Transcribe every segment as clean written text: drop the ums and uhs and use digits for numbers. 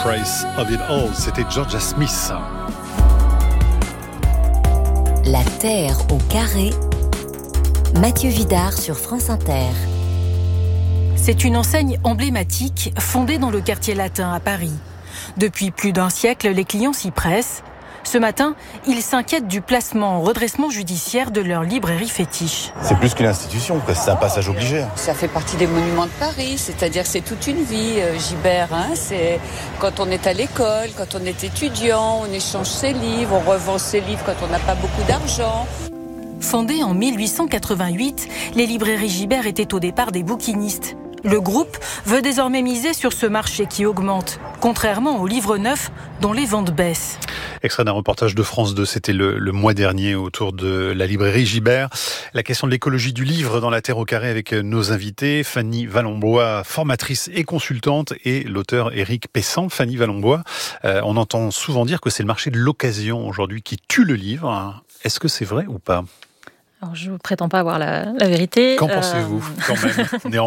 Price of It All, c'était Georgia Smith. La Terre au carré, Mathieu Vidard sur France Inter. C'est une enseigne emblématique fondée dans le quartier latin à Paris. Depuis plus d'un siècle, les clients s'y pressent. Ce matin, ils s'inquiètent du placement en redressement judiciaire de leur librairie fétiche. C'est plus qu'une institution, c'est un passage obligé. Ça fait partie des monuments de Paris, c'est-à-dire que c'est toute une vie, Gibert. C'est quand on est à l'école, quand on est étudiant, on échange ses livres, on revend ses livres quand on n'a pas beaucoup d'argent. Fondée en 1888, les librairies Gibert étaient au départ des bouquinistes. Le groupe veut désormais miser sur ce marché qui augmente, contrairement aux livres neufs dont les ventes baissent. Extrait d'un reportage de France 2, c'était le mois dernier autour de la librairie Gibert. La question de l'écologie du livre dans la Terre au carré avec nos invités, Fanny Vallombois, formatrice et consultante, et l'auteur Éric Pessan. Fanny Vallombois, on entend souvent dire que c'est le marché de l'occasion aujourd'hui qui tue le livre. Est-ce que c'est vrai ou pas ? Alors, je ne prétends pas avoir la vérité. Qu'en pensez-vous quand même, néanmoins ?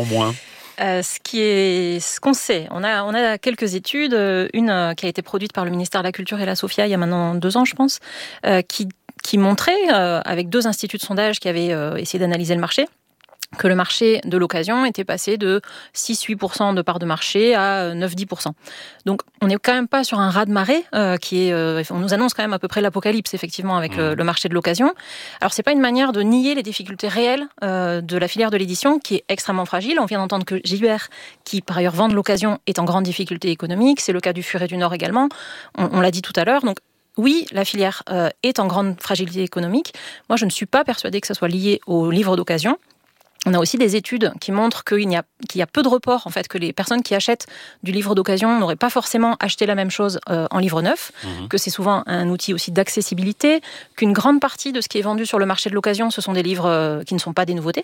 Ce qu'on sait, on a quelques études, une qui a été produite par le ministère de la Culture et la SOFIA il y a maintenant 2 ans, je pense, qui montrait, avec 2 instituts de sondage qui avaient essayé d'analyser le marché, que le marché de l'occasion était passé de 6-8% de part de marché à 9-10%. Donc, on n'est quand même pas sur un raz-de-marée on nous annonce quand même à peu près l'apocalypse, effectivement, avec le marché de l'occasion. Alors, c'est pas une manière de nier les difficultés réelles de la filière de l'édition, qui est extrêmement fragile. On vient d'entendre que Gibert, qui par ailleurs vend de l'occasion, est en grande difficulté économique. C'est le cas du Furet du Nord également. On l'a dit tout à l'heure. Donc, oui, la filière est en grande fragilité économique. Moi, je ne suis pas persuadée que ça soit lié aux livres d'occasion. On a aussi des études qui montrent qu'il y a peu de reports, en fait, que les personnes qui achètent du livre d'occasion n'auraient pas forcément acheté la même chose en livre neuf, que c'est souvent un outil aussi d'accessibilité, qu'une grande partie de ce qui est vendu sur le marché de l'occasion, ce sont des livres qui ne sont pas des nouveautés.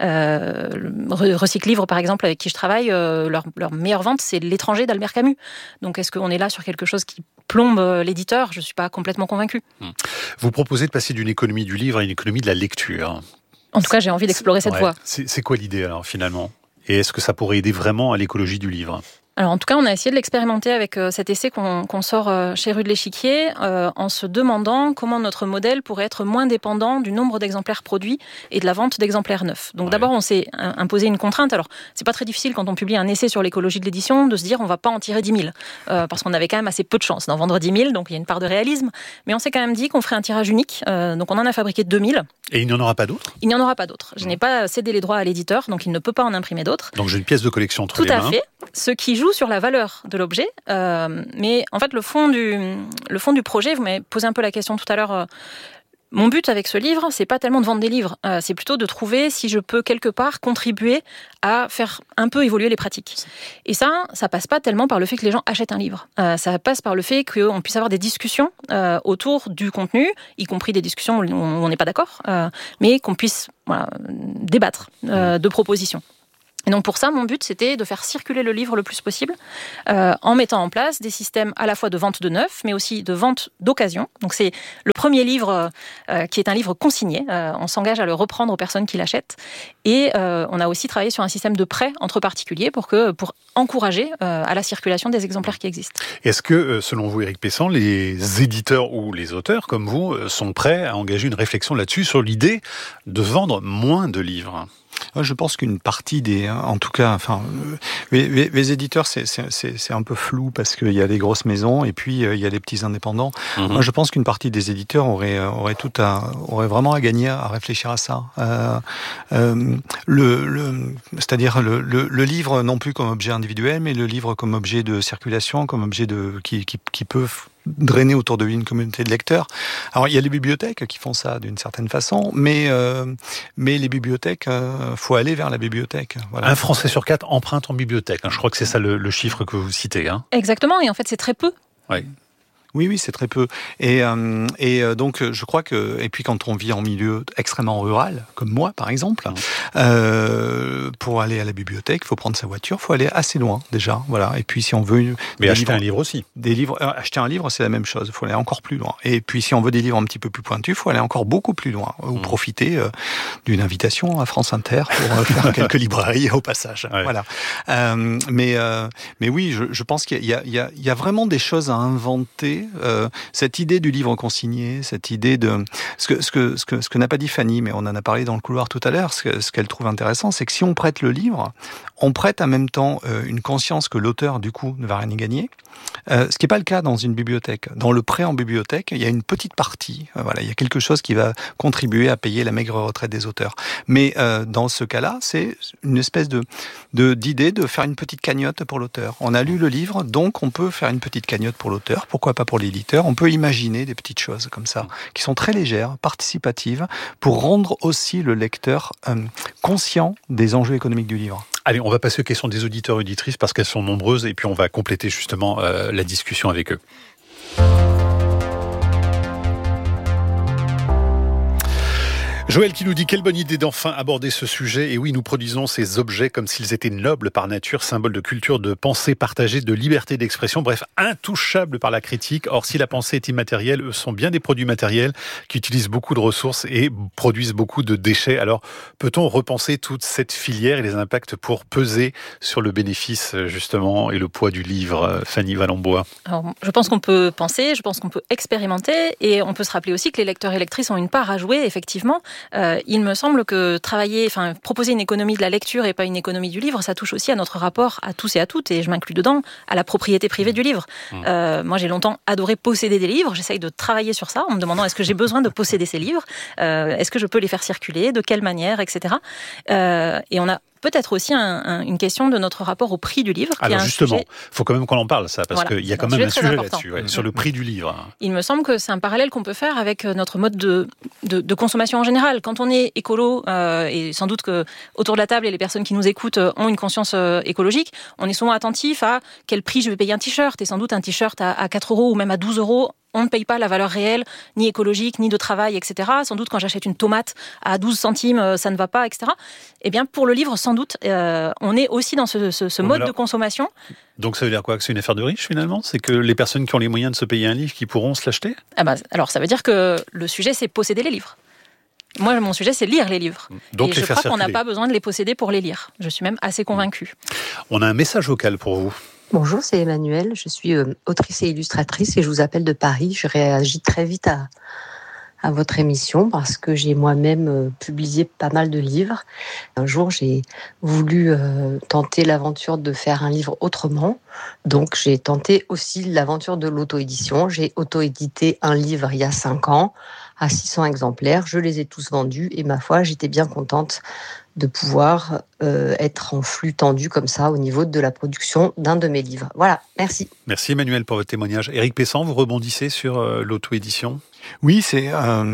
Recycle Livre, par exemple, avec qui je travaille, leur meilleure vente, c'est L'étranger d'Albert Camus. Donc, est-ce qu'on est là sur quelque chose qui plombe l'éditeur ? Je ne suis pas complètement convaincue. Vous proposez de passer d'une économie du livre à une économie de la lecture. En tout cas, j'ai envie d'explorer cette voie. C'est quoi l'idée alors finalement ? Et est-ce que ça pourrait aider vraiment à l'écologie du livre ? Alors, en tout cas, on a essayé de l'expérimenter avec cet essai qu'on sort chez Rue de l'Échiquier, en se demandant comment notre modèle pourrait être moins dépendant du nombre d'exemplaires produits et de la vente d'exemplaires neufs. Donc d'abord, on s'est imposé une contrainte. Alors, c'est pas très difficile quand on publie un essai sur l'écologie de l'édition de se dire on va pas en tirer 10 000, parce qu'on avait quand même assez peu de chance d'en vendre 10 000, donc il y a une part de réalisme. Mais on s'est quand même dit qu'on ferait un tirage unique, donc on en a fabriqué 2 000. Et il n'y en aura pas d'autres ? Il n'y en aura pas d'autres. Je n'ai pas cédé les droits à l'éditeur, donc il ne peut pas en imprimer d'autres. Donc j'ai une pièce de collection entre les mains. Tout à fait. Ce qui joue sur la valeur de l'objet. Mais en fait, le fond du projet, vous m'avez posé un peu la question tout à l'heure. Mon but avec ce livre, c'est pas tellement de vendre des livres, c'est plutôt de trouver si je peux quelque part contribuer à faire un peu évoluer les pratiques. Et ça passe pas tellement par le fait que les gens achètent un livre. Ça passe par le fait qu'on puisse avoir des discussions autour du contenu, y compris des discussions où on n'est pas d'accord, mais qu'on puisse débattre de propositions. Et donc pour ça, mon but, c'était de faire circuler le livre le plus possible en mettant en place des systèmes à la fois de vente de neuf, mais aussi de vente d'occasion. Donc c'est le premier livre qui est un livre consigné. On s'engage à le reprendre aux personnes qui l'achètent. Et on a aussi travaillé sur un système de prêt entre particuliers pour encourager à la circulation des exemplaires qui existent. Est-ce que, selon vous, Éric Pessan, les éditeurs ou les auteurs comme vous sont prêts à engager une réflexion là-dessus sur l'idée de vendre moins de livres ? Je pense qu'une partie en tout cas, les éditeurs, c'est un peu flou parce qu'il y a les grosses maisons et puis il y a les petits indépendants. Moi, je pense qu'une partie des éditeurs aurait vraiment à gagner à réfléchir à ça. C'est-à-dire le livre non plus comme objet individuel, mais le livre comme objet de circulation, comme objet qui peut drainer autour de lui une communauté de lecteurs. Alors, il y a les bibliothèques qui font ça d'une certaine façon, mais les bibliothèques, faut aller vers la bibliothèque. Voilà. Un Français sur 4 emprunte en bibliothèque. Je crois que c'est ça le chiffre que vous citez. Exactement, et en fait, c'est très peu. Oui. Oui, c'est très peu. Et donc, je crois que... Et puis, quand on vit en milieu extrêmement rural, comme moi, par exemple, pour aller à la bibliothèque, il faut prendre sa voiture, il faut aller assez loin, déjà. Voilà. Et puis, si on veut... Mais acheter un livre aussi. Acheter un livre, c'est la même chose. Il faut aller encore plus loin. Et puis, si on veut des livres un petit peu plus pointus, il faut aller encore beaucoup plus loin. Ou profiter d'une invitation à France Inter pour faire quelques librairies au passage. Ouais. Voilà. Mais oui, je pense qu'il y a vraiment des choses à inventer. Cette idée du livre consigné, cette idée de ce que n'a pas dit Fanny, mais on en a parlé dans le couloir tout à l'heure, ce qu'elle trouve intéressant, c'est que si on prête le livre, on prête en même temps une conscience que l'auteur, du coup, ne va rien y gagner. Ce qui n'est pas le cas dans une bibliothèque. Dans le prêt en bibliothèque, il y a une petite partie, il y a quelque chose qui va contribuer à payer la maigre retraite des auteurs. Mais dans ce cas-là, c'est une espèce d'idée de faire une petite cagnotte pour l'auteur. On a lu le livre, donc on peut faire une petite cagnotte pour l'auteur, pourquoi pas pour l'éditeur. On peut imaginer des petites choses comme ça, qui sont très légères, participatives, pour rendre aussi le lecteur conscient des enjeux économiques du livre. Allez, on va passer aux questions des auditeurs et auditrices parce qu'elles sont nombreuses et puis on va compléter justement la discussion avec eux. Joël qui nous dit quelle bonne idée d'enfin aborder ce sujet. Et oui, nous produisons ces objets comme s'ils étaient nobles par nature, symboles de culture, de pensée partagée, de liberté d'expression, bref, intouchables par la critique. Or, si la pensée est immatérielle, eux sont bien des produits matériels qui utilisent beaucoup de ressources et produisent beaucoup de déchets. Alors, peut-on repenser toute cette filière et les impacts pour peser sur le bénéfice, justement, et le poids du livre, Fanny Vallombois? Alors, je pense qu'on peut penser, je pense qu'on peut expérimenter et on peut se rappeler aussi que les lecteurs et lectrices ont une part à jouer, effectivement. Il me semble que proposer une économie de la lecture et pas une économie du livre, ça touche aussi à notre rapport à tous et à toutes, et je m'inclus dedans, à la propriété privée du livre. Moi, j'ai longtemps adoré posséder des livres. J'essaye de travailler sur ça en me demandant est-ce que j'ai besoin de posséder ces livres, est-ce que je peux les faire circuler, de quelle manière, etc. Et on a peut-être aussi une question de notre rapport au prix du livre. Alors justement, il faut quand même qu'on en parle, ça, parce qu'il y a quand même un sujet là-dessus, sur le prix du livre. Il me semble que c'est un parallèle qu'on peut faire avec notre mode de consommation en général. Quand on est écolo, et sans doute que autour de la table et les personnes qui nous écoutent ont une conscience écologique, on est souvent attentif à quel prix je vais payer un t-shirt. Et sans doute un t-shirt à 4 € ou même à 12 €, on ne paye pas la valeur réelle, ni écologique, ni de travail, etc. Sans doute, quand j'achète une tomate à 12 centimes, ça ne va pas, etc. Eh bien, pour le livre, sans doute, on est aussi dans ce mode de consommation. Donc, ça veut dire quoi? Que c'est une affaire de riches, finalement? C'est que les personnes qui ont les moyens de se payer un livre, qui pourront se l'acheter? Alors, ça veut dire que le sujet, c'est posséder les livres. Moi, mon sujet, c'est lire les livres. Donc, et je crois qu'on n'a pas besoin de les posséder pour les lire. Je suis même assez convaincue. On a un message vocal pour vous. Bonjour, c'est Emmanuelle, je suis autrice et illustratrice et je vous appelle de Paris. Je réagis très vite à votre émission parce que j'ai moi-même publié pas mal de livres. Un jour, j'ai voulu tenter l'aventure de faire un livre autrement. Donc, j'ai tenté aussi l'aventure de l'auto-édition. J'ai auto-édité un livre il y a 5 ans à 600 exemplaires. Je les ai tous vendus et ma foi, j'étais bien contente de pouvoir être en flux tendu comme ça au niveau de la production d'un de mes livres. Voilà, merci. Merci Emmanuel pour votre témoignage. Éric Pessan, vous rebondissez sur l'auto-édition? Oui, c'est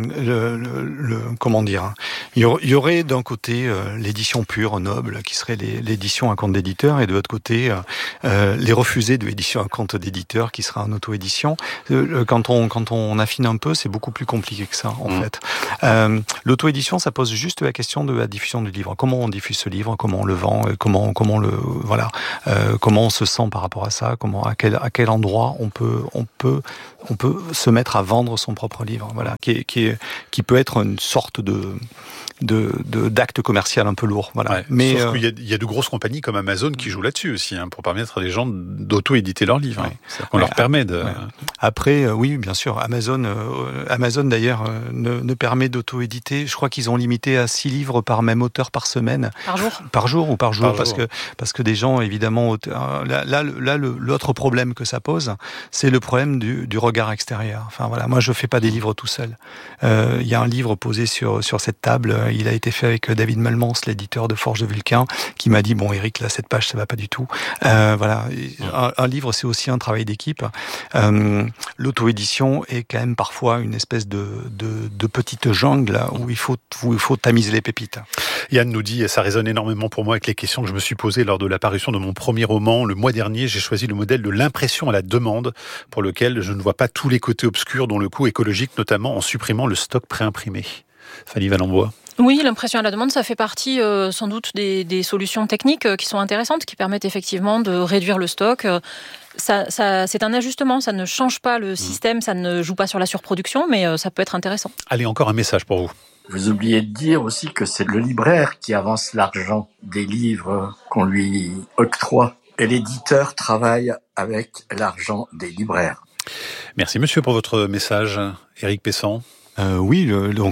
comment dire. Il y aurait d'un côté l'édition pure, noble, qui serait l'édition à compte d'éditeur, et de l'autre côté les refusés de l'édition à compte d'éditeur, qui sera en auto-édition. Quand on affine un peu, c'est beaucoup plus compliqué que ça, en fait. L'auto-édition, ça pose juste la question de la diffusion du livre. Comment on diffuse ce livre, comment on le vend, comment on se sent par rapport à ça, à quel endroit on peut se mettre à vendre son propre livre, voilà, qui peut être une sorte d'acte commercial un peu lourd, voilà. Ouais, mais sauf qu'il y a de grosses compagnies comme Amazon qui jouent là-dessus aussi, pour permettre à des gens d'auto-éditer leurs livres. Ouais. On leur permet de. Ouais. Après, oui, bien sûr, Amazon d'ailleurs ne permet d'auto-éditer. Je crois qu'ils ont limité à 6 livres par même auteur par semaine. Par jour, parce que des gens, évidemment, l'autre problème que ça pose, c'est le problème du regard extérieur. Enfin voilà, moi je fais pas des livres tout seul. Il y a un livre posé sur cette table. Il a été fait avec David Malmans, l'éditeur de Forge de Vulcain, qui m'a dit, bon Éric, là cette page ça va pas du tout. Voilà, un livre c'est aussi un travail d'équipe. L'auto-édition est quand même parfois une espèce de petite jungle où il faut tamiser les pépites. Yann nous dit, et ça résonne énormément pour moi avec les questions que je me suis posées lors de la parution de mon premier roman. Le mois dernier, j'ai choisi le modèle de l'impression à la demande, pour lequel je ne vois pas tous les côtés obscurs, dont le coût écologique, notamment en supprimant le stock préimprimé. Fanny Vallembois. Oui, l'impression à la demande, ça fait partie sans doute des solutions techniques qui sont intéressantes, qui permettent effectivement de réduire le stock. Ça, c'est un ajustement, ça ne change pas le système, ça ne joue pas sur la surproduction, mais ça peut être intéressant. Allez, encore un message pour vous. Vous oubliez de dire aussi que c'est le libraire qui avance l'argent des livres qu'on lui octroie. Et l'éditeur travaille avec l'argent des libraires. Merci monsieur pour votre message. Éric Pessan. Oui,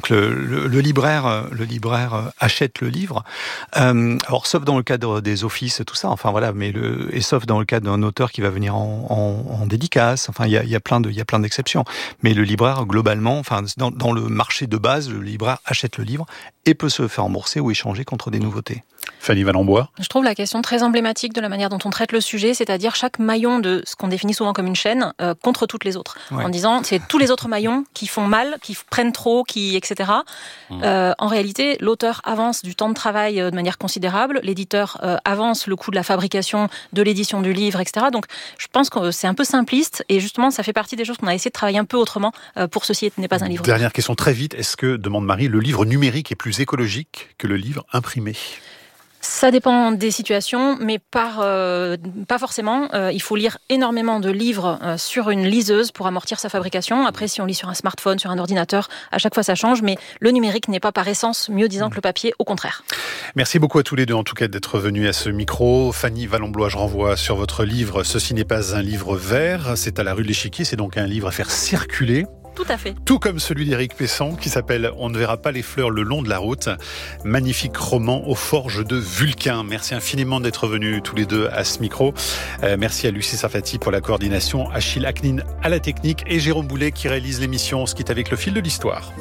le libraire achète le livre. Alors sauf dans le cadre des offices, tout ça. Enfin voilà, et sauf dans le cadre d'un auteur qui va venir en dédicace. Enfin il y a plein d'exceptions. Mais le libraire globalement, enfin dans le marché de base, le libraire achète le livre et peut se faire rembourser ou échanger contre des nouveautés. Fanny Vallembois. Je trouve la question très emblématique de la manière dont on traite le sujet, c'est-à-dire chaque maillon de ce qu'on définit souvent comme une chaîne contre toutes les autres. Ouais. En disant, c'est tous les autres maillons qui font mal, qui prennent trop, etc. En réalité, l'auteur avance du temps de travail de manière considérable, l'éditeur avance le coût de la fabrication, de l'édition du livre, etc. Donc, je pense que c'est un peu simpliste et justement, ça fait partie des choses qu'on a essayé de travailler un peu autrement pour ceci n'est pas un livre. Dernière question très vite. Est-ce que, demande Marie, le livre numérique est plus écologique que le livre imprimé ? Ça dépend des situations, mais pas forcément. Il faut lire énormément de livres sur une liseuse pour amortir sa fabrication. Après, si on lit sur un smartphone, sur un ordinateur, à chaque fois ça change, mais le numérique n'est pas par essence mieux disant que le papier, au contraire. Merci beaucoup à tous les deux, en tout cas, d'être venus à ce micro. Fanny Vallembois, je renvoie sur votre livre « Ceci n'est pas un livre vert ». C'est à la rue de l'Échiquier, c'est donc un livre à faire circuler. Tout à fait. Tout comme celui d'Éric Pessan qui s'appelle « On ne verra pas les fleurs le long de la route ». Magnifique roman aux forges de Vulcain. Merci infiniment d'être venus tous les deux à ce micro. Merci à Lucie Sarfati pour la coordination, Achille Aknin à la technique et Jérôme Boulet qui réalise l'émission. On se quitte avec le fil de l'histoire.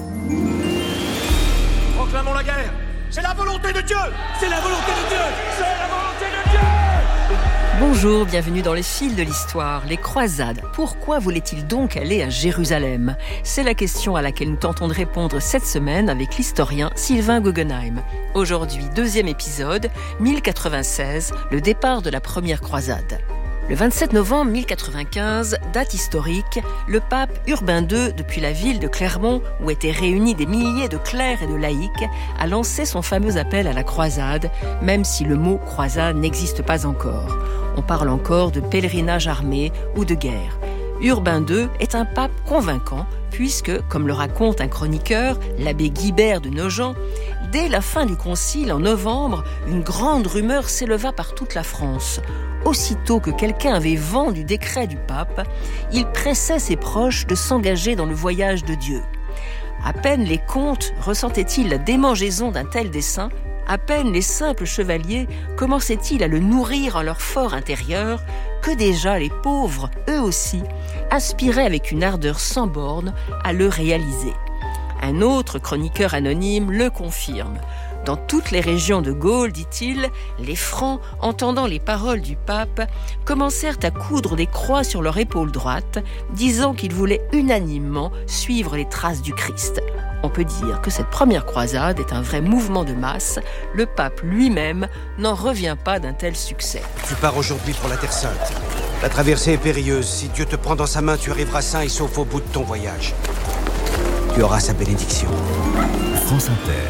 Proclamons la guerre. C'est la volonté de Dieu. C'est la volonté de Dieu. C'est la volonté de Dieu. Bonjour, bienvenue dans les fils de l'histoire, les croisades. Pourquoi voulaient-ils donc aller à Jérusalem ? C'est la question à laquelle nous tentons de répondre cette semaine avec l'historien Sylvain Guggenheim. Aujourd'hui, 2e épisode, 1096, le départ de la première croisade. Le 27 novembre 1095, date historique, le pape Urbain II, depuis la ville de Clermont, où étaient réunis des milliers de clercs et de laïcs, a lancé son fameux appel à la croisade, même si le mot croisade n'existe pas encore. On parle encore de pèlerinage armé ou de guerre. Urbain II est un pape convaincant, puisque, comme le raconte un chroniqueur, l'abbé Guibert de Nogent, dès la fin du concile en novembre, une grande rumeur s'éleva par toute la France. Aussitôt que quelqu'un avait vent du décret du pape, il pressait ses proches de s'engager dans le voyage de Dieu. À peine les comtes ressentaient-ils la démangeaison d'un tel dessein, à peine les simples chevaliers commençaient-ils à le nourrir en leur fort intérieur, que déjà les pauvres, eux aussi, aspiraient avec une ardeur sans borne à le réaliser. Un autre chroniqueur anonyme le confirme. Dans toutes les régions de Gaule, dit-il, les Francs, entendant les paroles du pape, commencèrent à coudre des croix sur leur épaule droite, disant qu'ils voulaient unanimement suivre les traces du Christ. On peut dire que cette première croisade est un vrai mouvement de masse. Le pape lui-même n'en revient pas d'un tel succès. Tu pars aujourd'hui pour la Terre Sainte. La traversée est périlleuse. Si Dieu te prend dans sa main, tu arriveras sain et sauf au bout de ton voyage. Tu auras sa bénédiction. France Inter.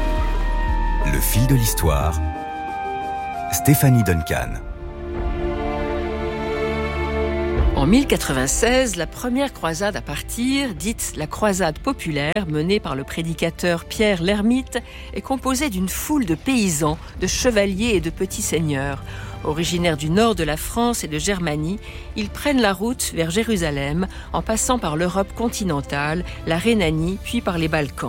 Le fil de l'histoire. Stéphanie Duncan. En 1096, la première croisade à partir, dite la croisade populaire, menée par le prédicateur Pierre l'Ermite, est composée d'une foule de paysans, de chevaliers et de petits seigneurs. Originaires du nord de la France et de Germanie, ils prennent la route vers Jérusalem en passant par l'Europe continentale, la Rhénanie, puis par les Balkans.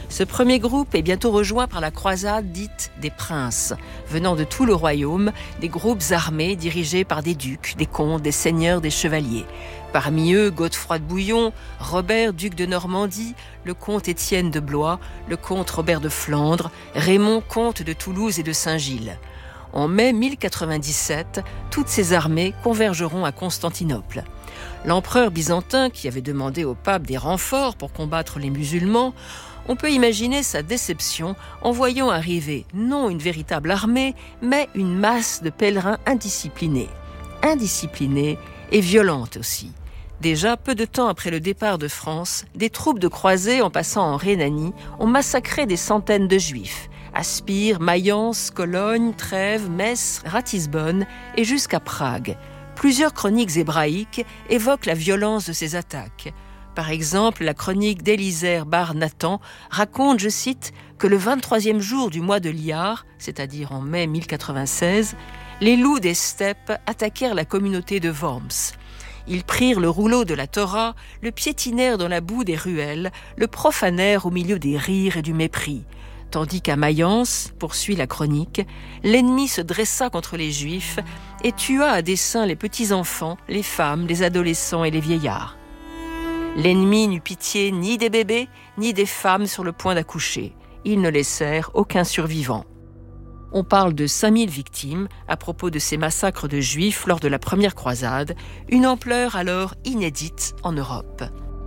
Ce premier groupe est bientôt rejoint par la croisade dite des princes, venant de tout le royaume, des groupes armés dirigés par des ducs, des comtes, des seigneurs, des chevaliers. Parmi eux, Godefroy de Bouillon, Robert, duc de Normandie, le comte Étienne de Blois, le comte Robert de Flandre, Raymond, comte de Toulouse et de Saint-Gilles. En mai 1097, toutes ces armées convergeront à Constantinople. L'empereur byzantin, qui avait demandé au pape des renforts pour combattre les musulmans, on peut imaginer sa déception en voyant arriver non une véritable armée, mais une masse de pèlerins indisciplinés. Indisciplinés et violentes aussi. Déjà, peu de temps après le départ de France, des troupes de croisés en passant en Rhénanie ont massacré des centaines de juifs. À Spire, Mayence, Cologne, Trèves, Metz, Ratisbonne et jusqu'à Prague. Plusieurs chroniques hébraïques évoquent la violence de ces attaques. Par exemple, la chronique d'Élisère bar Nathan raconte, je cite, que le 23e jour du mois de Liar, c'est-à-dire en mai 1096, les loups des steppes attaquèrent la communauté de Worms. Ils prirent le rouleau de la Torah, le piétinèrent dans la boue des ruelles, le profanèrent au milieu des rires et du mépris. Tandis qu'à Mayence, poursuit la chronique, l'ennemi se dressa contre les Juifs et tua à dessein les petits-enfants, les femmes, les adolescents et les vieillards. L'ennemi n'eut pitié ni des bébés, ni des femmes sur le point d'accoucher. Ils ne laissèrent aucun survivant. On parle de 5000 victimes à propos de ces massacres de Juifs lors de la première croisade, une ampleur alors inédite en Europe.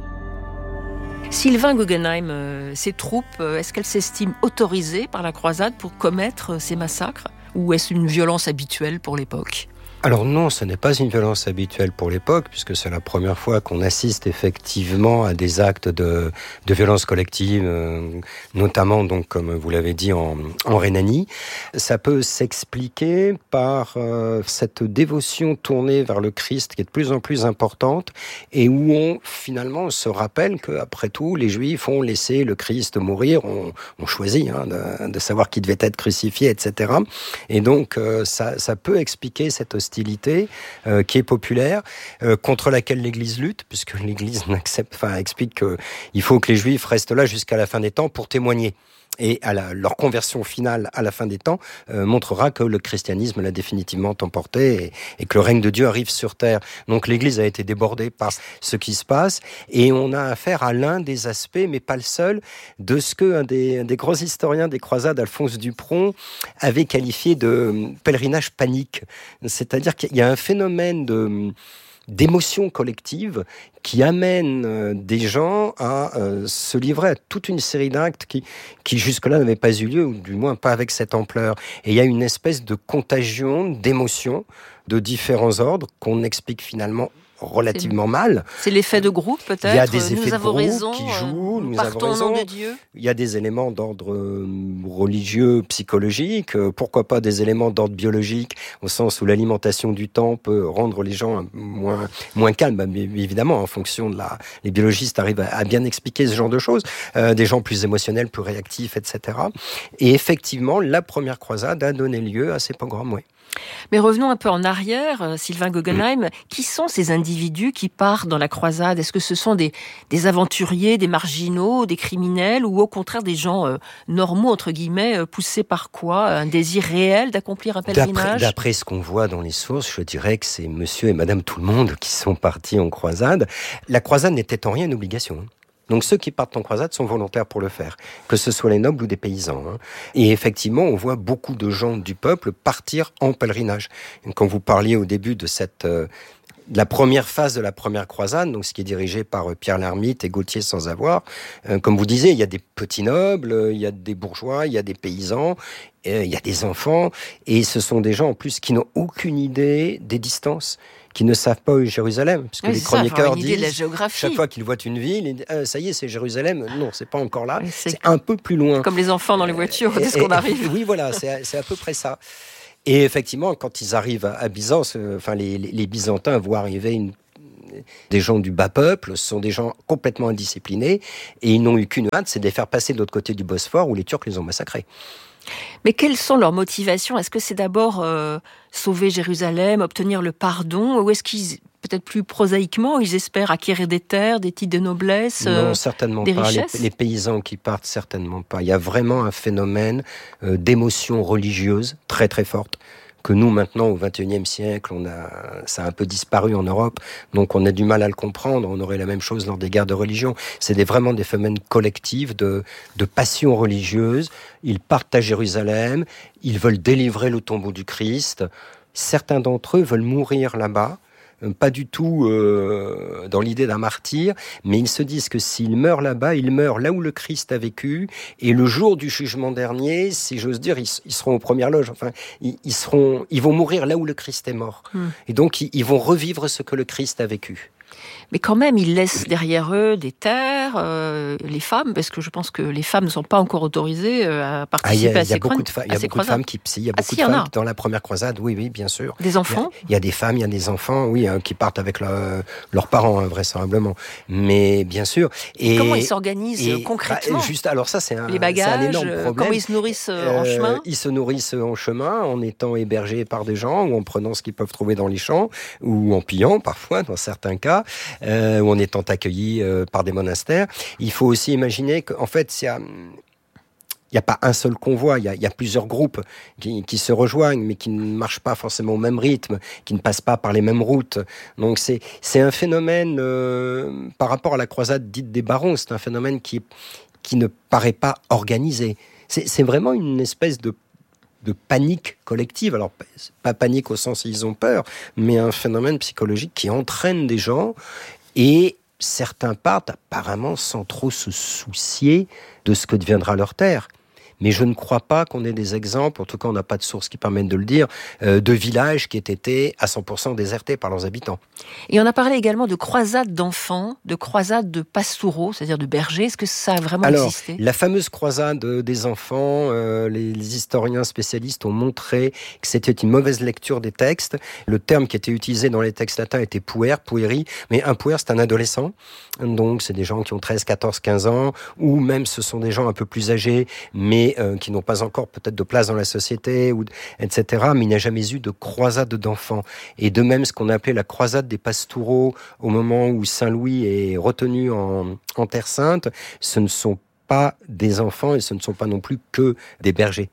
Sylvain Guggenheim, ces troupes, est-ce qu'elles s'estiment autorisées par la croisade pour commettre ces massacres ? Ou est-ce une violence habituelle pour l'époque ? Alors non, ce n'est pas une violence habituelle pour l'époque, puisque c'est la première fois qu'on assiste effectivement à des actes de violence collective, notamment, donc, comme vous l'avez dit, en Rhénanie. Ça peut s'expliquer par cette dévotion tournée vers le Christ qui est de plus en plus importante et où on se rappelle qu'après tout, les Juifs ont laissé le Christ mourir, ont choisi de savoir qui devait être crucifié, etc. Et donc, ça peut expliquer cette hostilité qui est populaire, contre laquelle l'Église lutte, puisque l'Église explique qu'il faut que les Juifs restent là jusqu'à la fin des temps pour témoigner. Et leur conversion finale à la fin des temps montrera que le christianisme l'a définitivement emporté et que le règne de Dieu arrive sur terre. Donc l'Église a été débordée par ce qui se passe et on a affaire à l'un des aspects, mais pas le seul, de ce qu'un des grands historiens des croisades, Alphonse Dupron, avait qualifié de pèlerinage panique. C'est-à-dire qu'il y a un phénomène d'émotion collective qui amène des gens à se livrer à toute une série d'actes qui jusque-là n'avaient pas eu lieu, ou du moins pas avec cette ampleur. Et il y a une espèce de contagion d'émotions de différents ordres qu'on explique finalement relativement mal. C'est l'effet de groupe, peut-être. Il y a des effets de groupe raison, qui jouent, nous avons raison. De Dieu. Il y a des éléments d'ordre religieux, psychologique, pourquoi pas des éléments d'ordre biologique, au sens où l'alimentation du temps peut rendre les gens moins calmes, mais évidemment, en fonction de les biologistes arrivent à bien expliquer ce genre de choses, des gens plus émotionnels, plus réactifs, etc. Et effectivement, la première croisade a donné lieu à ces pogroms, oui. Mais revenons un peu en arrière, Sylvain Guggenheim. Qui sont ces individus qui partent dans la croisade ? Est-ce que ce sont des aventuriers, des marginaux, des criminels, ou au contraire des gens normaux, entre guillemets, poussés par quoi ? Un désir réel d'accomplir un pèlerinage ? D'après ce qu'on voit dans les sources, je dirais que c'est monsieur et madame tout le monde qui sont partis en croisade. La croisade n'était en rien une obligation. Donc ceux qui partent en croisade sont volontaires pour le faire, que ce soit les nobles ou des paysans. Et effectivement, on voit beaucoup de gens du peuple partir en pèlerinage. Et quand vous parliez au début de la première phase de la première croisade, donc ce qui est dirigé par Pierre l'Ermite et Gauthier sans avoir, comme vous disiez, il y a des petits nobles, il y a des bourgeois, il y a des paysans, il y a des enfants, et ce sont des gens en plus qui n'ont aucune idée des distances, qui ne savent pas où est Jérusalem, parce que les chroniqueurs disent, chaque fois qu'ils voient une ville, ils disent, ça y est, c'est Jérusalem. Non, c'est pas encore là, c'est un peu plus loin. Comme les enfants dans les voitures, dès qu'on arrive. Oui, voilà, c'est à peu près ça. Et effectivement, quand ils arrivent à Byzance, les Byzantins voient arriver des gens du bas peuple, ce sont des gens complètement indisciplinés, et ils n'ont eu qu'une hâte, c'est de les faire passer de l'autre côté du Bosphore, où les Turcs les ont massacrés. Mais quelles sont leurs motivations ? Est-ce que c'est d'abord sauver Jérusalem, obtenir le pardon, ou est-ce qu'ils peut-être plus prosaïquement. Ils espèrent acquérir des terres, des titres de noblesse, non, certainement des pas. richesses. Les paysans qui partent, certainement pas. Il y a vraiment un phénomène d'émotion religieuse très très forte que nous, maintenant, au XXIe siècle, ça a un peu disparu en Europe, donc on a du mal à le comprendre. On aurait la même chose lors des guerres de religion. C'est vraiment des phénomènes collectifs de passion religieuse. Ils partent à Jérusalem, ils veulent délivrer le tombeau du Christ. Certains d'entre eux veulent mourir là-bas, pas du tout dans l'idée d'un martyr, mais ils se disent que s'ils meurent là-bas, ils meurent là où le Christ a vécu, et le jour du jugement dernier, si j'ose dire, ils seront aux premières loges. Enfin, ils vont mourir là où le Christ est mort. Et donc, ils vont revivre ce que le Christ a vécu. Mais quand même, ils laissent derrière eux des terres, les femmes, parce que je pense que les femmes ne sont pas encore autorisées à participer à ces croisades. Il y a beaucoup de femmes qui dans la première croisade, oui, bien sûr. Des enfants ? Il y a des femmes, il y a des enfants, oui, qui partent avec leurs parents, vraisemblablement. Mais bien sûr. Et comment ils s'organisent concrètement ? Alors ça, c'est les bagages, un énorme problème. Comment ils se nourrissent en chemin ? Ils se nourrissent en chemin, en étant hébergés par des gens, ou en prenant ce qu'ils peuvent trouver dans les champs, ou en pillant, parfois, dans certains cas. Ou en étant accueillis par des monastères. Il faut aussi imaginer qu'en fait, il n'y a pas un seul convoi, il y a plusieurs groupes qui se rejoignent, mais qui ne marchent pas forcément au même rythme, qui ne passent pas par les mêmes routes. Donc c'est un phénomène, par rapport à la croisade dite des barons, c'est un phénomène qui ne paraît pas organisé. C'est vraiment une espèce de panique collective. Alors, pas panique au sens où ils ont peur, mais un phénomène psychologique qui entraîne des gens, et certains partent apparemment sans trop se soucier de ce que deviendra leur terre. Mais je ne crois pas qu'on ait des exemples, en tout cas on n'a pas de sources qui permettent de le dire, de villages qui aient été à 100% désertés par leurs habitants. Et on a parlé également de croisades d'enfants, de croisades de pastouraux, c'est-à-dire de bergers. Est-ce que ça a vraiment existé ? La fameuse croisade des enfants, les historiens spécialistes ont montré que c'était une mauvaise lecture des textes. Le terme qui était utilisé dans les textes latins était pueri, mais un puer, c'est un adolescent. Donc c'est des gens qui ont 13, 14, 15 ans, ou même ce sont des gens un peu plus âgés, mais qui n'ont pas encore peut-être de place dans la société, etc. Mais il n'y a jamais eu de croisade d'enfants. Et de même, ce qu'on a appelé la croisade des pastouraux, au moment où Saint-Louis est retenu en Terre Sainte, ce ne sont pas des enfants et ce ne sont pas non plus que des bergers.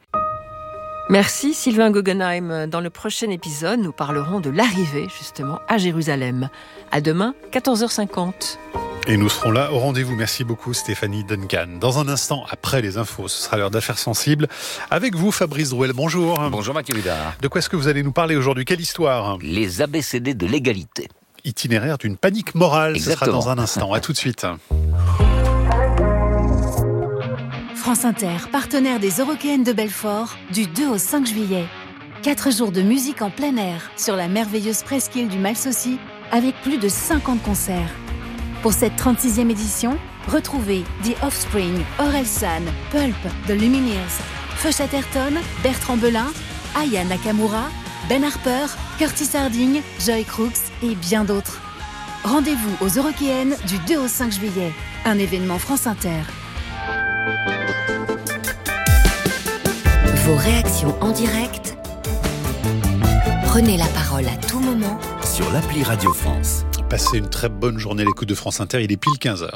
Merci Sylvain Guggenheim. Dans le prochain épisode, nous parlerons de l'arrivée justement à Jérusalem. À demain, 14h50. Et nous serons là au rendez-vous. Merci beaucoup Stéphanie Duncan. Dans un instant, après les infos, ce sera l'heure d'affaires sensibles. Avec vous Fabrice Drouel, bonjour. Bonjour Mathieu Vidard. De quoi est-ce que vous allez nous parler aujourd'hui ? Quelle histoire ? Les ABCD de l'égalité. Itinéraire d'une panique morale. Exactement. Ce sera dans un instant. À tout de suite. France Inter, partenaire des Eurockéennes de Belfort, du 2 au 5 juillet. 4 jours de musique en plein air sur la merveilleuse presqu'île du Malsaucy, avec plus de 50 concerts. Pour cette 36e édition, retrouvez The Offspring, Orelsan, Pulp, The Lumineers, Feu Chatterton, Bertrand Belin, Aya Nakamura, Ben Harper, Curtis Harding, Joy Crooks et bien d'autres. Rendez-vous aux Eurockéennes du 2 au 5 juillet. Un événement France Inter. Vos réactions en direct, prenez la parole à tout moment sur l'appli Radio France. Passez une très bonne journée à l'écoute de France Inter, il est pile 15h.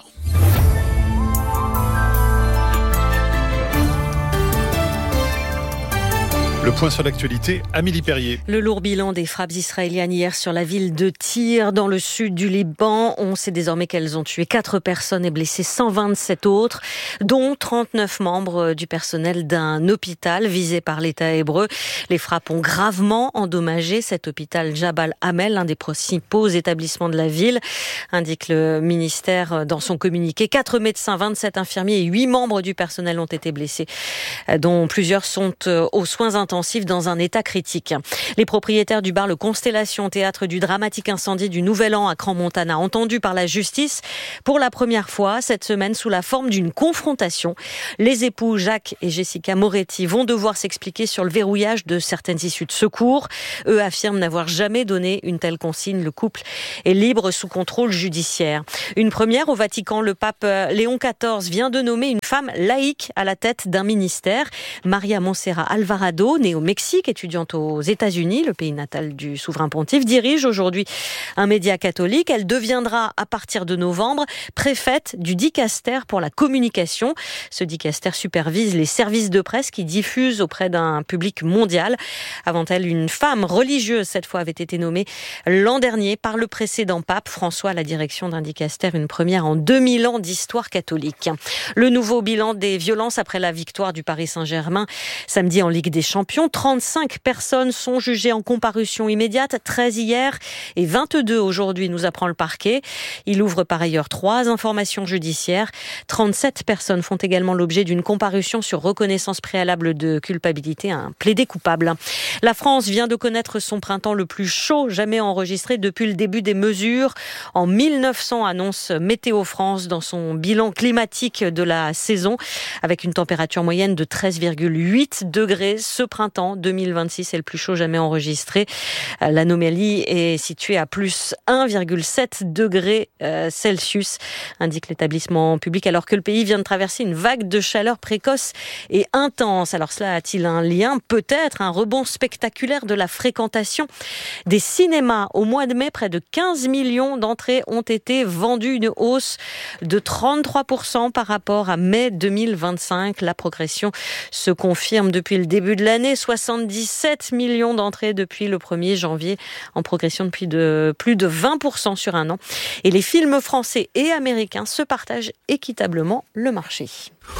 Le point sur l'actualité, Amélie Perrier. Le lourd bilan des frappes israéliennes hier sur la ville de Tyr, dans le sud du Liban. On sait désormais qu'elles ont tué 4 personnes et blessé 127 autres, dont 39 membres du personnel d'un hôpital visé par l'État hébreu. Les frappes ont gravement endommagé cet hôpital Jabal Hamel, l'un des principaux établissements de la ville, indique le ministère dans son communiqué. 4 médecins, 27 infirmiers et 8 membres du personnel ont été blessés, dont plusieurs sont aux soins intensifs dans un état critique. Les propriétaires du bar Le Constellation, théâtre du dramatique incendie du Nouvel An à Crans-Montana, entendus par la justice pour la première fois cette semaine sous la forme d'une confrontation. Les époux Jacques et Jessica Moretti vont devoir s'expliquer sur le verrouillage de certaines issues de secours. Eux affirment n'avoir jamais donné une telle consigne. Le couple est libre sous contrôle judiciaire. Une première au Vatican, le pape Léon XIV vient de nommer une femme laïque à la tête d'un ministère. Maria Montserrat Alvarado, née née au Mexique, étudiante aux États-Unis, le pays natal du souverain pontife, dirige aujourd'hui un média catholique. Elle deviendra, à partir de novembre, préfète du dicaster pour la communication. Ce dicaster supervise les services de presse qui diffusent auprès d'un public mondial. Avant elle, une femme religieuse, cette fois, avait été nommée l'an dernier par le précédent pape François à la direction d'un dicaster, une première en 2000 ans d'histoire catholique. Le nouveau bilan des violences après la victoire du Paris Saint-Germain samedi en Ligue des Champions. 35 personnes sont jugées en comparution immédiate, 13 hier et 22 aujourd'hui, nous apprend le parquet. Il ouvre par ailleurs 3 informations judiciaires. 37 personnes font également l'objet d'une comparution sur reconnaissance préalable de culpabilité, un plaidé coupable. La France vient de connaître son printemps le plus chaud jamais enregistré depuis le début des mesures. En 1900, annonce Météo France dans son bilan climatique de la saison, avec une température moyenne de 13,8 degrés. Ce printemps 2026 est le plus chaud jamais enregistré. L'anomalie est située à plus 1,7 degrés Celsius, indique l'établissement public, alors que le pays vient de traverser une vague de chaleur précoce et intense. Alors cela a-t-il un lien? Peut-être un rebond spectaculaire de la fréquentation des cinémas. Au mois de mai, près de 15 millions d'entrées ont été vendues, une hausse de 33% par rapport à mai 2025. La progression se confirme depuis le début de l'année. 77 millions d'entrées depuis le 1er janvier, en progression depuis plus de 20% sur un an. Et les films français et américains se partagent équitablement le marché.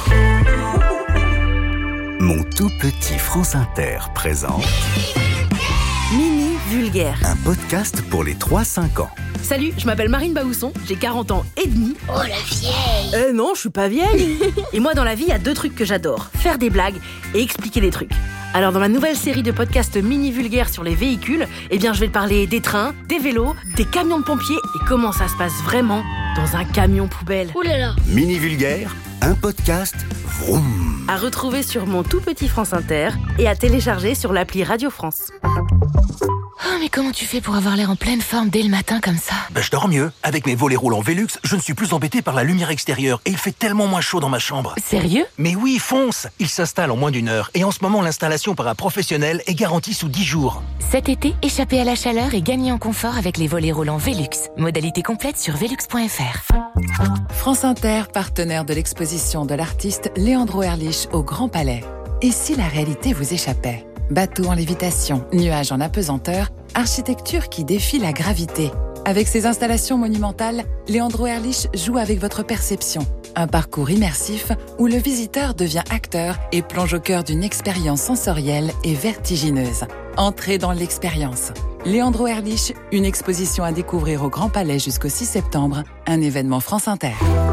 Mon tout petit France Inter présente Mini Vulgaire, un podcast pour les 3-5 ans. Salut, je m'appelle Marine Baousson, j'ai 40 ans et demi. Oh la vieille! Non, je suis pas vieille. Et moi dans la vie, il y a 2 trucs que j'adore, faire des blagues et expliquer des trucs. Alors dans ma nouvelle série de podcasts Mini Vulgaire sur les véhicules, je vais te parler des trains, des vélos, des camions de pompiers et comment ça se passe vraiment dans un camion poubelle. Ouh là là! Mini Vulgaire, un podcast vroom. À retrouver sur mon tout petit France Inter et à télécharger sur l'appli Radio France. Oh, mais comment tu fais pour avoir l'air en pleine forme dès le matin comme ça? Je dors mieux. Avec mes volets roulants Velux, je ne suis plus embêté par la lumière extérieure et il fait tellement moins chaud dans ma chambre. Sérieux? Mais oui, fonce! Il s'installe en moins d'1 heure et en ce moment, l'installation par un professionnel est garantie sous 10 jours. Cet été, échappez à la chaleur et gagnez en confort avec les volets roulants Velux. Modalité complète sur velux.fr. France Inter, partenaire de l'exposition de l'artiste Leandro Erlich au Grand Palais. Et si la réalité vous échappait? Bateau en lévitation, nuages en apesanteur, architecture qui défie la gravité. Avec ses installations monumentales, Leandro Erlich joue avec votre perception. Un parcours immersif où le visiteur devient acteur et plonge au cœur d'une expérience sensorielle et vertigineuse. Entrez dans l'expérience. Leandro Erlich, une exposition à découvrir au Grand Palais jusqu'au 6 septembre, un événement France Inter.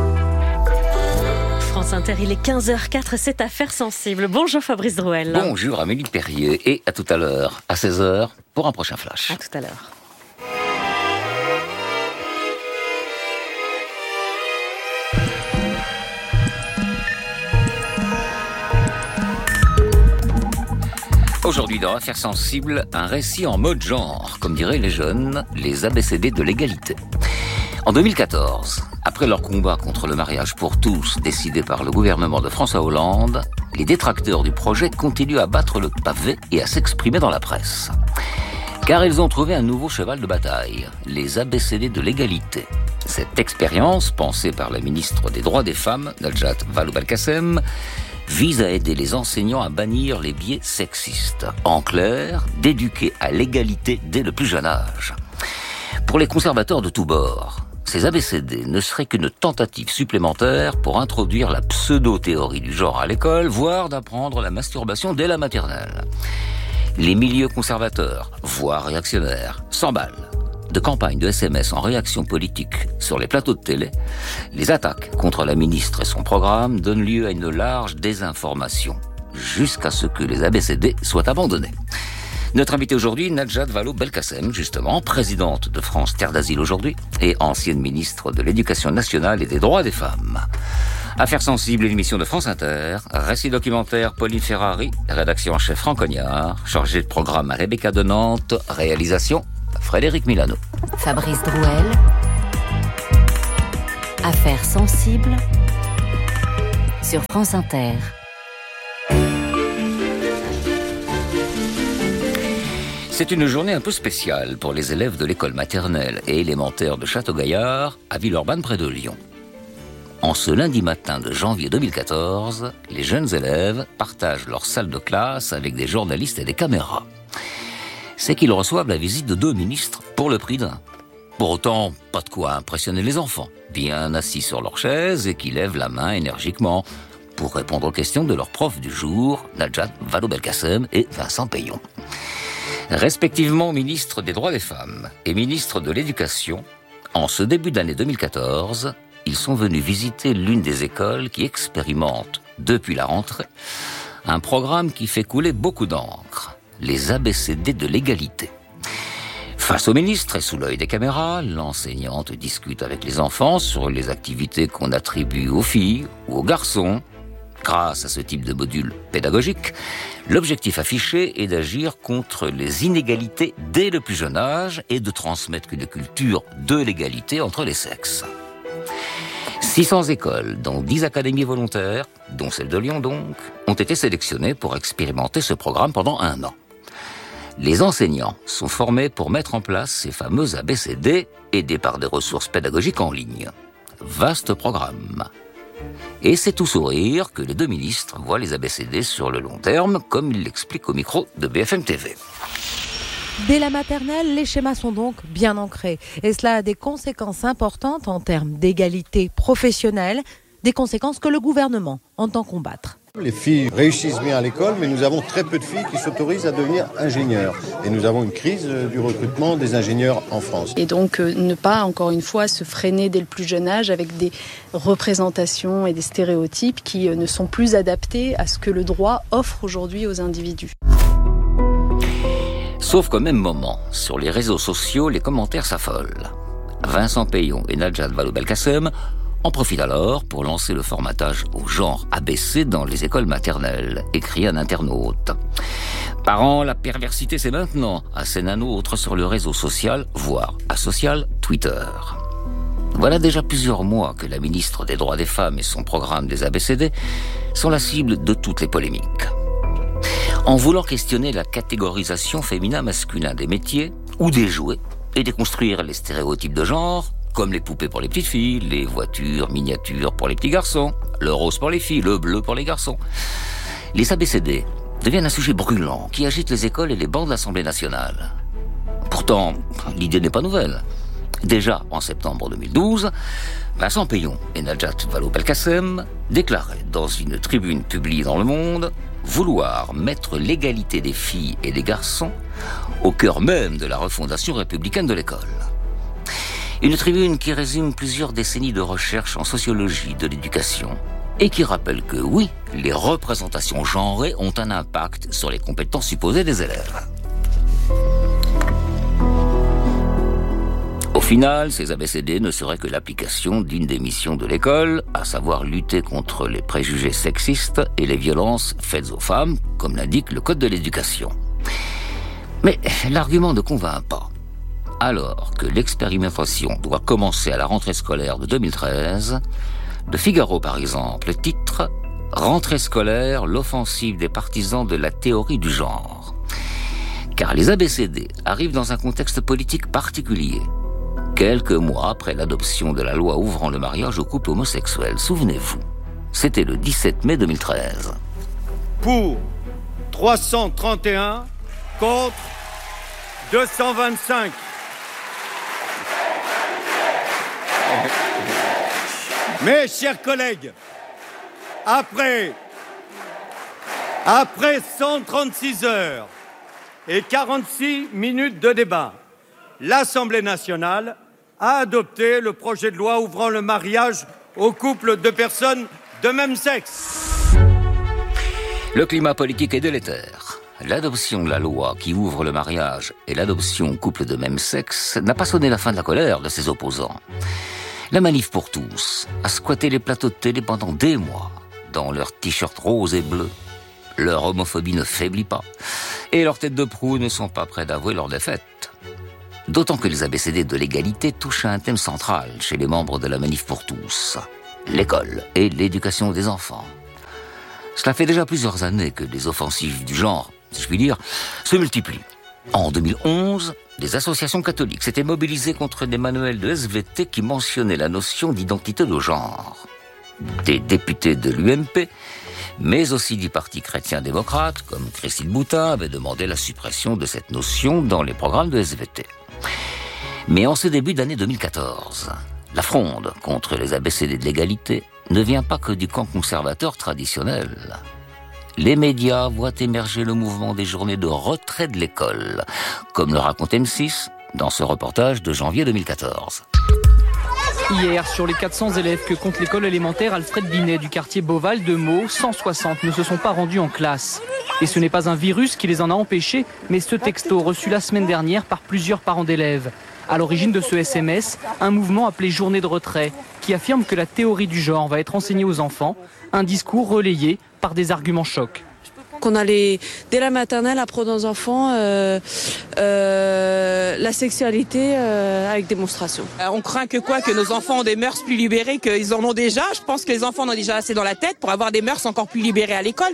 France Inter, il est 15h04, c'est Affaires sensibles. Bonjour Fabrice Drouel. Bonjour Amélie Perrier et à tout à l'heure, à 16h, pour un prochain flash. À tout à l'heure. Aujourd'hui dans Affaires sensibles, un récit en mode genre, comme diraient les jeunes, les ABCD de l'égalité. En 2014, après leur combat contre le mariage pour tous décidé par le gouvernement de François Hollande, les détracteurs du projet continuent à battre le pavé et à s'exprimer dans la presse. Car ils ont trouvé un nouveau cheval de bataille, les ABCD de l'égalité. Cette expérience, pensée par la ministre des Droits des Femmes, Najat Vallaud-Belkacem, vise à aider les enseignants à bannir les biais sexistes. En clair, d'éduquer à l'égalité dès le plus jeune âge. Pour les conservateurs de tous bords, ces ABCD ne seraient qu'une tentative supplémentaire pour introduire la pseudo-théorie du genre à l'école, voire d'apprendre la masturbation dès la maternelle. Les milieux conservateurs, voire réactionnaires, s'emballent. De campagnes de SMS en réaction politique sur les plateaux de télé, les attaques contre la ministre et son programme donnent lieu à une large désinformation, jusqu'à ce que les ABCD soient abandonnés. Notre invitée aujourd'hui, Najat Vallaud-Belkacem, justement, présidente de France Terre d'Asile aujourd'hui, et ancienne ministre de l'Éducation nationale et des droits des femmes. Affaires sensibles, l'émission de France Inter, récit documentaire Pauline Ferrari, rédaction en chef Franck Cognard, chargé de programme Rebecca de Nantes, réalisation Frédéric Milano. Fabrice Drouel. Affaires sensibles sur France Inter. C'est une journée un peu spéciale pour les élèves de l'école maternelle et élémentaire de Château-Gaillard, à Villeurbanne près de Lyon. En ce lundi matin de janvier 2014, les jeunes élèves partagent leur salle de classe avec des journalistes et des caméras. C'est qu'ils reçoivent la visite de 2 ministres pour le prix d'un. Pour autant, pas de quoi impressionner les enfants, bien assis sur leur chaise et qui lèvent la main énergiquement pour répondre aux questions de leur prof du jour, Najat Vallaud-Belkacem et Vincent Peillon. Respectivement ministre des Droits des Femmes et ministre de l'Éducation, en ce début d'année 2014, ils sont venus visiter l'une des écoles qui expérimente, depuis la rentrée, un programme qui fait couler beaucoup d'encre, les ABCD de l'égalité. Face au ministre et sous l'œil des caméras, l'enseignante discute avec les enfants sur les activités qu'on attribue aux filles ou aux garçons. Grâce à ce type de module pédagogique, l'objectif affiché est d'agir contre les inégalités dès le plus jeune âge et de transmettre une culture de l'égalité entre les sexes. 600 écoles, dont 10 académies volontaires, dont celle de Lyon donc, ont été sélectionnées pour expérimenter ce programme pendant 1 an. Les enseignants sont formés pour mettre en place ces fameux ABCD, aidés par des ressources pédagogiques en ligne. Vaste programme. Et c'est tout sourire que les 2 ministres voient les ABCD sur le long terme, comme il l'explique au micro de BFM TV. Dès la maternelle, les schémas sont donc bien ancrés. Et cela a des conséquences importantes en termes d'égalité professionnelle, des conséquences que le gouvernement entend combattre. Les filles réussissent bien à l'école, mais nous avons très peu de filles qui s'autorisent à devenir ingénieurs. Et nous avons une crise du recrutement des ingénieurs en France. Et donc ne pas, encore une fois, se freiner dès le plus jeune âge avec des représentations et des stéréotypes qui ne sont plus adaptés à ce que le droit offre aujourd'hui aux individus. Sauf qu'au même moment, sur les réseaux sociaux, les commentaires s'affolent. Vincent Peillon et Najat Vallaud-Belkacem en profitent alors pour lancer le formatage au genre ABC dans les écoles maternelles, écrit un internaute. Parents, la perversité c'est maintenant, assène un autre sur le réseau social, voire asocial, Twitter. Voilà déjà plusieurs mois que la ministre des Droits des Femmes et son programme des ABCD sont la cible de toutes les polémiques. En voulant questionner la catégorisation féminin-masculin des métiers ou des jouets et déconstruire les stéréotypes de genre, comme les poupées pour les petites filles, les voitures miniatures pour les petits garçons, le rose pour les filles, le bleu pour les garçons. Les ABCD deviennent un sujet brûlant qui agite les écoles et les bancs de l'Assemblée nationale. Pourtant, l'idée n'est pas nouvelle. Déjà en septembre 2012, Vincent Peillon et Najat Vallaud-Belkacem déclaraient dans une tribune publiée dans Le Monde vouloir mettre l'égalité des filles et des garçons au cœur même de la refondation républicaine de l'école. Une tribune qui résume plusieurs décennies de recherche en sociologie de l'éducation et qui rappelle que oui, les représentations genrées ont un impact sur les compétences supposées des élèves. Au final, ces ABCD ne seraient que l'application d'une des missions de l'école, à savoir lutter contre les préjugés sexistes et les violences faites aux femmes, comme l'indique le Code de l'éducation. Mais l'argument ne convainc pas. Alors que l'expérimentation doit commencer à la rentrée scolaire de 2013, Le Figaro par exemple titre « Rentrée scolaire, l'offensive des partisans de la théorie du genre ». Car les ABCD arrivent dans un contexte politique particulier. Quelques mois après l'adoption de la loi ouvrant le mariage aux couples homosexuels, souvenez-vous, c'était le 17 mai 2013. Pour 331, contre 225. Mes chers collègues, après 136 heures et 46 minutes de débat, l'Assemblée nationale a adopté le projet de loi ouvrant le mariage aux couples de personnes de même sexe. Le climat politique est délétère. L'adoption de la loi qui ouvre le mariage et l'adoption aux couples de même sexe n'a pas sonné la fin de la colère de ses opposants. La Manif pour tous a squatté les plateaux de télé pendant des mois, dans leurs t-shirts roses et bleus. Leur homophobie ne faiblit pas, et leurs têtes de proue ne sont pas près d'avouer leur défaite. D'autant que les ABCD de l'égalité touchent à un thème central chez les membres de la Manif pour tous, l'école et l'éducation des enfants. Cela fait déjà plusieurs années que les offensives du genre, si je puis dire, se multiplient. En 2011, des associations catholiques s'étaient mobilisées contre des manuels de SVT qui mentionnaient la notion d'identité de genre. Des députés de l'UMP, mais aussi du Parti chrétien-démocrate, comme Christine Boutin, avaient demandé la suppression de cette notion dans les programmes de SVT. Mais en ce début d'année 2014, la fronde contre les ABCD de l'égalité ne vient pas que du camp conservateur traditionnel. Les médias voient émerger le mouvement des journées de retrait de l'école, comme le raconte M6 dans ce reportage de janvier 2014. Hier, sur les 400 élèves que compte l'école élémentaire Alfred Binet du quartier Beauval de Meaux, 160 ne se sont pas rendus en classe. Et ce n'est pas un virus qui les en a empêchés, mais ce texto reçu la semaine dernière par plusieurs parents d'élèves. À l'origine de ce SMS, un mouvement appelé Journée de retrait, qui affirme que la théorie du genre va être enseignée aux enfants, un discours relayé par des arguments chocs. Qu'on a dès la maternelle, apprendre aux enfants la sexualité avec démonstration. On craint que nos enfants ont des mœurs plus libérées qu'ils en ont déjà. Je pense que les enfants en ont déjà assez dans la tête pour avoir des mœurs encore plus libérées à l'école.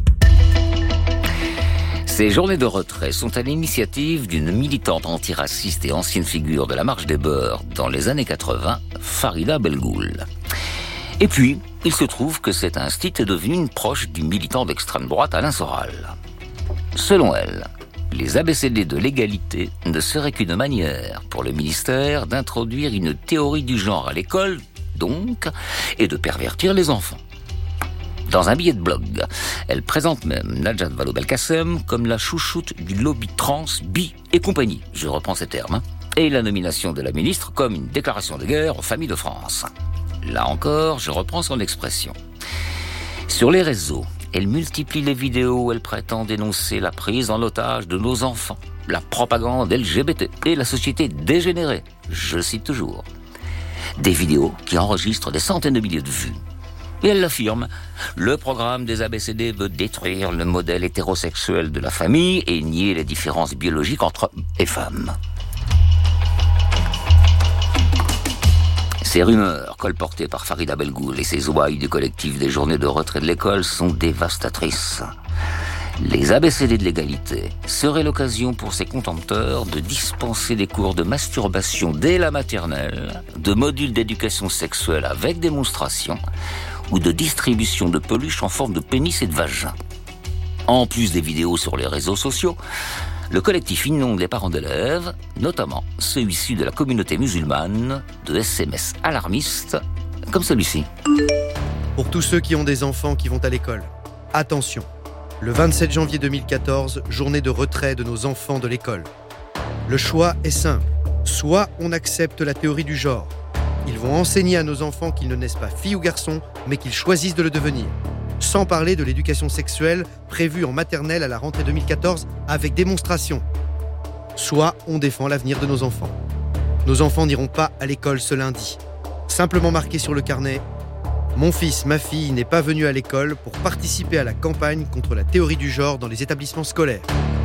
Ces journées de retrait sont à l'initiative d'une militante antiraciste et ancienne figure de la Marche des Beurs dans les années 80, Farida Belgoul. Et puis, il se trouve que cet institut est devenu une proche du militant d'extrême droite Alain Soral. Selon elle, les ABCD de l'égalité ne seraient qu'une manière pour le ministère d'introduire une théorie du genre à l'école, donc, et de pervertir les enfants. Dans un billet de blog, elle présente même Najat Vallaud-Belkacem comme la chouchoute du lobby trans, bi et compagnie, je reprends ces termes, et la nomination de la ministre comme une déclaration de guerre aux familles de France. Là encore, je reprends son expression. Sur les réseaux, elle multiplie les vidéos où elle prétend dénoncer la prise en otage de nos enfants, la propagande LGBT et la société dégénérée, je cite toujours. Des vidéos qui enregistrent des centaines de milliers de vues. Et elle l'affirme, le programme des ABCD veut détruire le modèle hétérosexuel de la famille et nier les différences biologiques entre hommes et femmes. Ces rumeurs, colportées par Farida Belgoul et ses ouailles du collectif des journées de retrait de l'école, sont dévastatrices. Les ABCD de l'égalité seraient l'occasion pour ces contempteurs de dispenser des cours de masturbation dès la maternelle, de modules d'éducation sexuelle avec démonstration, ou de distribution de peluches en forme de pénis et de vagin. En plus des vidéos sur les réseaux sociaux, le collectif inonde les parents d'élèves, notamment ceux issus de la communauté musulmane, de SMS alarmistes, comme celui-ci. Pour tous ceux qui ont des enfants qui vont à l'école, attention, le 27 janvier 2014, journée de retrait de nos enfants de l'école. Le choix est simple, soit on accepte la théorie du genre. Ils vont enseigner à nos enfants qu'ils ne naissent pas filles ou garçons, mais qu'ils choisissent de le devenir. Sans parler de l'éducation sexuelle prévue en maternelle à la rentrée 2014 avec démonstration. Soit on défend l'avenir de nos enfants. Nos enfants n'iront pas à l'école ce lundi. Simplement marqué sur le carnet, mon fils, ma fille n'est pas venu à l'école pour participer à la campagne contre la théorie du genre dans les établissements scolaires.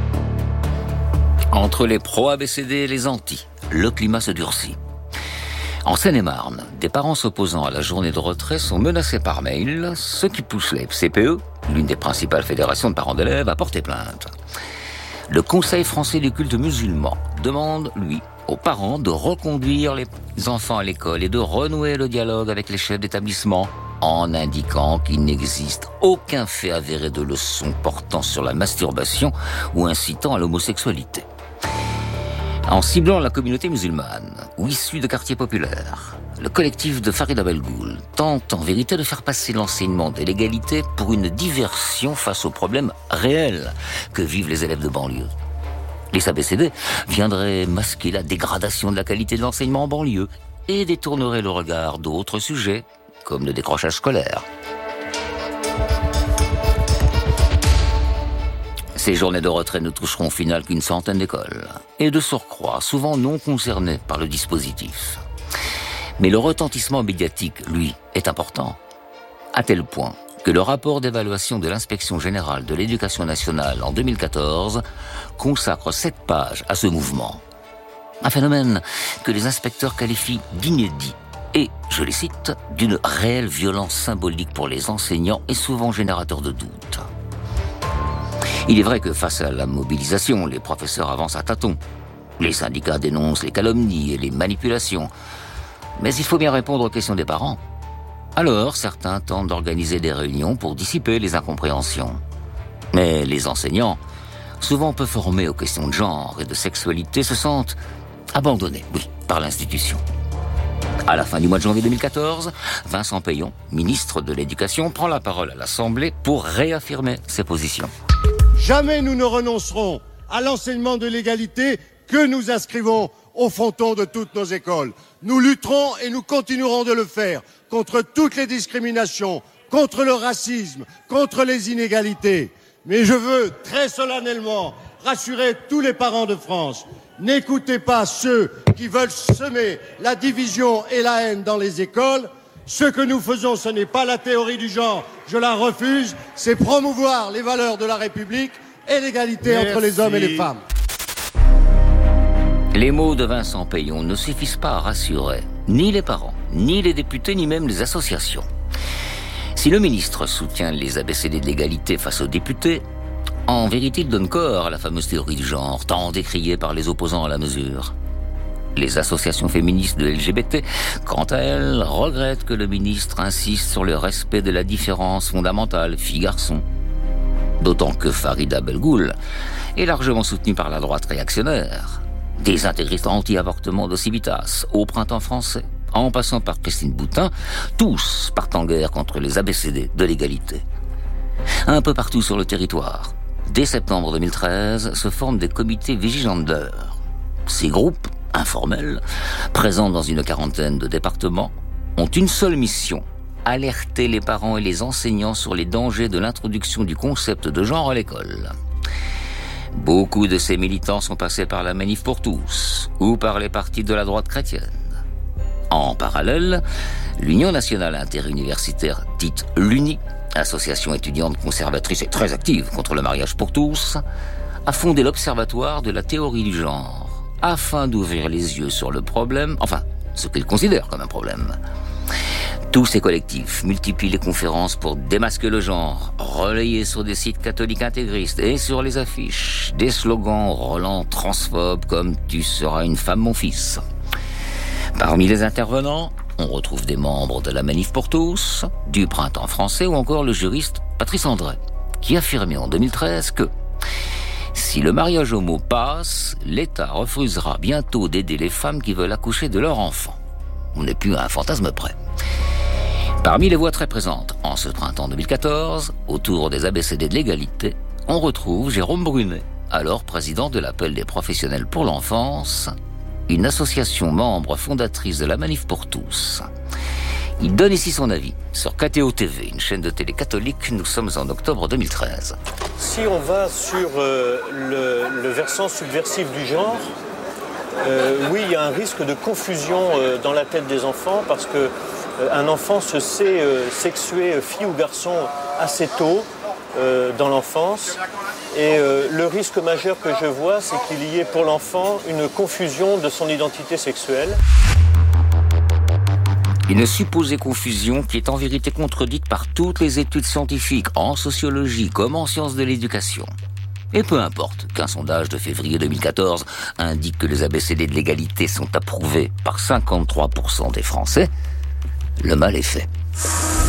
Entre les pro-ABCD et les anti, le climat se durcit. En Seine-et-Marne, des parents s'opposant à la journée de retrait sont menacés par mail, ce qui pousse la FCPE, l'une des principales fédérations de parents d'élèves, à porter plainte. Le Conseil français du culte musulman demande, lui, aux parents de reconduire les enfants à l'école et de renouer le dialogue avec les chefs d'établissement en indiquant qu'il n'existe aucun fait avéré de leçon portant sur la masturbation ou incitant à l'homosexualité. En ciblant la communauté musulmane ou issue de quartiers populaires, le collectif de Farida Belgoul tente en vérité de faire passer l'enseignement de l'égalité pour une diversion face aux problèmes réels que vivent les élèves de banlieue. Les ABCD viendraient masquer la dégradation de la qualité de l'enseignement en banlieue et détourneraient le regard d'autres sujets, comme le décrochage scolaire. Ces journées de retrait ne toucheront au final qu'une centaine d'écoles, et de surcroît, souvent non concernées par le dispositif. Mais le retentissement médiatique, lui, est important, à tel point que le rapport d'évaluation de l'Inspection générale de l'éducation nationale en 2014 consacre 7 pages à ce mouvement. Un phénomène que les inspecteurs qualifient d'inédit et, je les cite, d'une réelle violence symbolique pour les enseignants et souvent générateur de doutes. Il est vrai que face à la mobilisation, les professeurs avancent à tâtons. Les syndicats dénoncent les calomnies et les manipulations. Mais il faut bien répondre aux questions des parents. Alors, certains tentent d'organiser des réunions pour dissiper les incompréhensions. Mais les enseignants, souvent peu formés aux questions de genre et de sexualité, se sentent abandonnés, oui, par l'institution. À la fin du mois de janvier 2014, Vincent Peillon, ministre de l'Éducation, prend la parole à l'Assemblée pour réaffirmer ses positions. Jamais nous ne renoncerons à l'enseignement de l'égalité que nous inscrivons au fronton de toutes nos écoles. Nous lutterons et nous continuerons de le faire contre toutes les discriminations, contre le racisme, contre les inégalités. Mais je veux très solennellement rassurer tous les parents de France. N'écoutez pas ceux qui veulent semer la division et la haine dans les écoles. Ce que nous faisons, ce n'est pas la théorie du genre, je la refuse, c'est promouvoir les valeurs de la République et l'égalité entre les hommes et les femmes. Les mots de Vincent Peillon ne suffisent pas à rassurer ni les parents, ni les députés, ni même les associations. Si le ministre soutient les ABCD de l'égalité face aux députés, en vérité, il donne corps à la fameuse théorie du genre, tant décriée par les opposants à la mesure. Les associations féministes de LGBT, quant à elles, regrettent que le ministre insiste sur le respect de la différence fondamentale filles-garçons. D'autant que Farida Belgoul est largement soutenue par la droite réactionnaire. Des intégristes anti-avortement de Civitas au Printemps français, en passant par Christine Boutin, tous partent en guerre contre les ABCD de l'égalité. Un peu partout sur le territoire, dès septembre 2013, se forment des comités vigilants. Ces groupes, informels, présents dans une quarantaine de départements, ont une seule mission, alerter les parents et les enseignants sur les dangers de l'introduction du concept de genre à l'école. Beaucoup de ces militants sont passés par la Manif pour tous, ou par les partis de la droite chrétienne. En parallèle, l'Union nationale interuniversitaire, dite l'UNI, association étudiante conservatrice et très active contre le mariage pour tous, a fondé l'Observatoire de la théorie du genre, afin d'ouvrir les yeux sur le problème, enfin, ce qu'ils considèrent comme un problème. Tous ces collectifs multiplient les conférences pour démasquer le genre, relayés sur des sites catholiques intégristes et sur les affiches, des slogans relents transphobes comme « Tu seras une femme, mon fils ». Parmi les intervenants, on retrouve des membres de la Manif pour tous, du Printemps français ou encore le juriste Patrice André, qui affirmait en 2013 que si le mariage homo passe, l'État refusera bientôt d'aider les femmes qui veulent accoucher de leur enfant. On n'est plus à un fantasme près. Parmi les voix très présentes en ce printemps 2014, autour des ABCD de l'égalité, on retrouve Jérôme Brunet, alors président de l'Appel des professionnels pour l'enfance, une association membre fondatrice de la Manif pour tous. Il donne ici son avis sur KTO TV, une chaîne de télé catholique. Nous sommes en octobre 2013. Si on va sur le versant subversif du genre, oui, il y a un risque de confusion dans la tête des enfants parce que un enfant se sait sexuer fille ou garçon assez tôt dans l'enfance. Et le risque majeur que je vois, c'est qu'il y ait pour l'enfant une confusion de son identité sexuelle. Une supposée confusion qui est en vérité contredite par toutes les études scientifiques, en sociologie comme en sciences de l'éducation. Et peu importe qu'un sondage de février 2014 indique que les ABCD de l'égalité sont approuvés par 53% des Français, le mal est fait.